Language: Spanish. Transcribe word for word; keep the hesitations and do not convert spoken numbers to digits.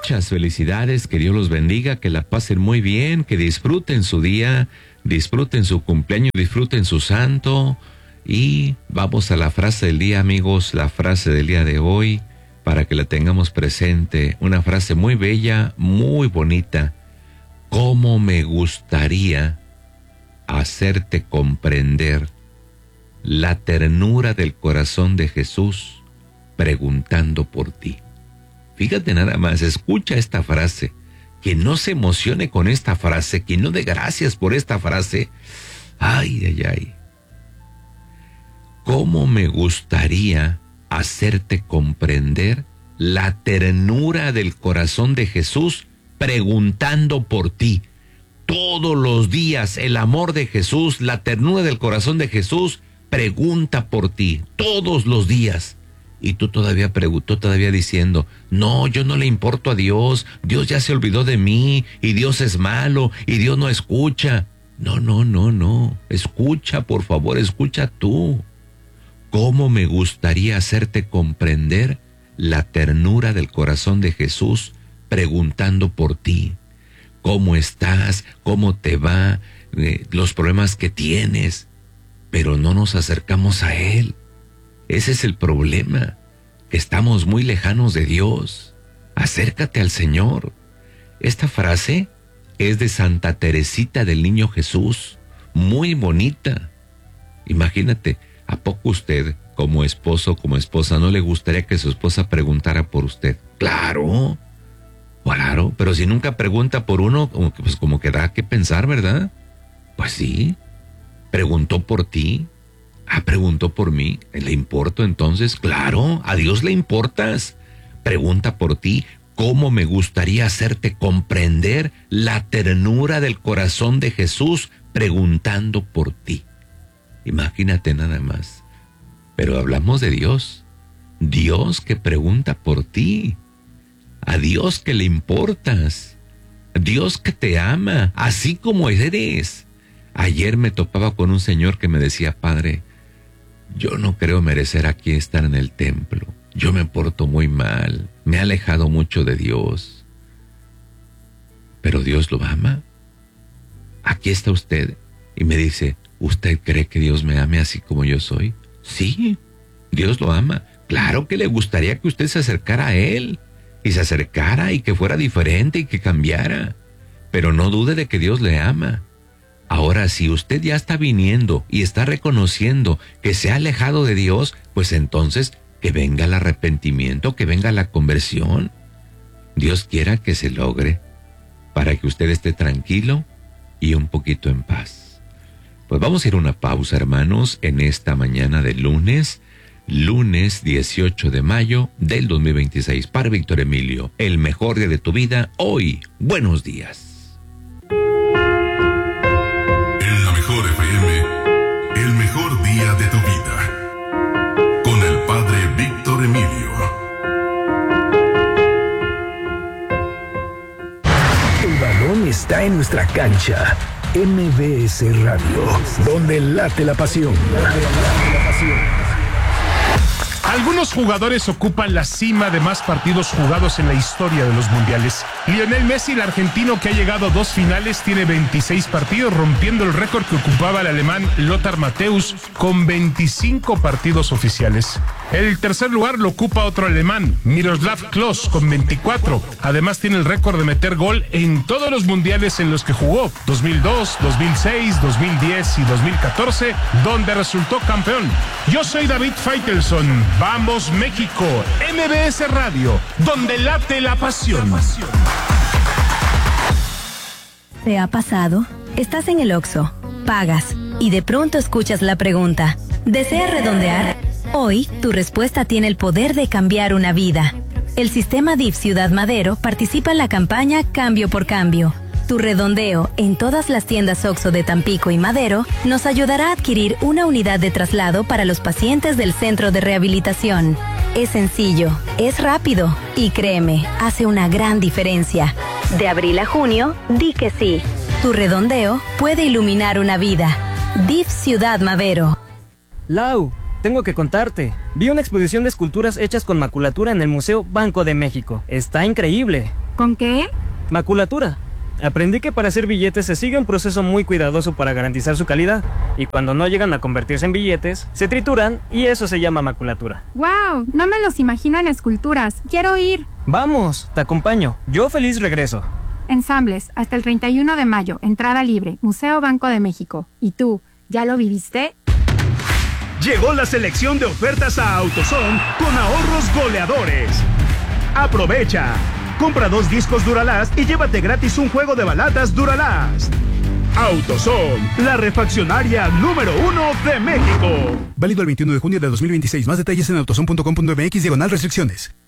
muchas felicidades, que Dios los bendiga, que la pasen muy bien, que disfruten su día, disfruten su cumpleaños, disfruten su santo. Y vamos a la frase del día, amigos, la frase del día de hoy, para que la tengamos presente. Una frase muy bella, muy bonita. ¿Cómo me gustaría hacerte comprender la ternura del corazón de Jesús preguntando por ti? Fíjate nada más, escucha esta frase. Que no se emocione con esta frase, que no dé gracias por esta frase. Ay, ay, ay. ¿Cómo me gustaría hacerte comprender la ternura del corazón de Jesús preguntando por ti? Todos los días el amor de Jesús, la ternura del corazón de Jesús pregunta por ti, todos los días. Y tú todavía preguntó, todavía diciendo, no, yo no le importo a Dios, Dios ya se olvidó de mí, y Dios es malo, y Dios no escucha. No, no, no, no, escucha, por favor, escucha tú. ¿Cómo me gustaría hacerte comprender la ternura del corazón de Jesús preguntando por ti? ¿Cómo estás? ¿Cómo te va? Eh, los problemas que tienes. Pero no nos acercamos a Él. Ese es el problema, que estamos muy lejanos de Dios. Acércate al Señor. Esta frase es de Santa Teresita del Niño Jesús, muy bonita. Imagínate, ¿a poco usted, como esposo, como esposa, no le gustaría que su esposa preguntara por usted? Claro, claro, pero si nunca pregunta por uno, como que, pues como que da que pensar, ¿verdad? Pues sí, preguntó por ti. Ah, preguntó por mí. ¿Le importo entonces? Claro, a Dios le importas. Pregunta por ti. ¿Cómo me gustaría hacerte comprender la ternura del corazón de Jesús preguntando por ti? Imagínate nada más. Pero hablamos de Dios. Dios que pregunta por ti. A Dios que le importas. Dios que te ama, así como eres. Ayer me topaba con un señor que me decía, Padre, yo no creo merecer aquí estar en el templo. Yo me porto muy mal. Me he alejado mucho de Dios. Pero Dios lo ama. Aquí está usted. Y me dice, ¿usted cree que Dios me ame así como yo soy? Sí, Dios lo ama. Claro que le gustaría que usted se acercara a Él. Y se acercara y que fuera diferente y que cambiara. Pero no dude de que Dios le ama. Ahora, si usted ya está viniendo y está reconociendo que se ha alejado de Dios, pues entonces que venga el arrepentimiento, que venga la conversión. Dios quiera que se logre para que usted esté tranquilo y un poquito en paz. Pues vamos a ir a una pausa, hermanos, en esta mañana de lunes, lunes dieciocho de mayo del dos mil veintiséis. Para Víctor Emilio, el mejor día de tu vida, hoy. Buenos días. F M, el mejor día de tu vida, con el Padre Víctor Emilio. El balón está en nuestra cancha. M B S Radio, donde late la pasión. Algunos jugadores ocupan la cima de más partidos jugados en la historia de los mundiales. Lionel Messi, el argentino que ha llegado a dos finales, tiene veintiséis partidos, rompiendo el récord que ocupaba el alemán Lothar Matthäus con veinticinco partidos oficiales. El tercer lugar lo ocupa otro alemán, Miroslav Klose, con veinticuatro. Además tiene el récord de meter gol en todos los mundiales en los que jugó, dos mil dos, dos mil seis, dos mil diez y dos mil catorce, donde resultó campeón. Yo soy David Faitelson. Vamos México, M B S Radio, donde late la pasión. ¿Te ha pasado? Estás en el Oxxo, pagas y de pronto escuchas la pregunta, ¿deseas redondear? Hoy, tu respuesta tiene el poder de cambiar una vida. El sistema D I F Ciudad Madero participa en la campaña Cambio por Cambio. Tu redondeo en todas las tiendas Oxxo de Tampico y Madero nos ayudará a adquirir una unidad de traslado para los pacientes del centro de rehabilitación. Es sencillo, es rápido y créeme, hace una gran diferencia. De abril a junio, di que sí. Tu redondeo puede iluminar una vida. D I F Ciudad Madero. Lau, tengo que contarte. Vi una exposición de esculturas hechas con maculatura en el Museo Banco de México. Está increíble. ¿Con qué? Maculatura. Aprendí que para hacer billetes se sigue un proceso muy cuidadoso para garantizar su calidad, y cuando no llegan a convertirse en billetes, se trituran y eso se llama maculatura. ¡Wow! No me los imagino en esculturas. ¡Quiero ir! Vamos, te acompaño. Yo feliz regreso. Ensambles, hasta el treinta y uno de mayo, entrada libre, Museo Banco de México. ¿Y tú, ya lo viviste? Llegó la selección de ofertas a AutoZone con ahorros goleadores. ¡Aprovecha! Compra dos discos Duralast y llévate gratis un juego de balatas Duralast. AutoZone, la refaccionaria número uno de México. Válido el veintiuno de junio de dos mil veintiséis. Más detalles en autozone punto com punto m x diagonal restricciones.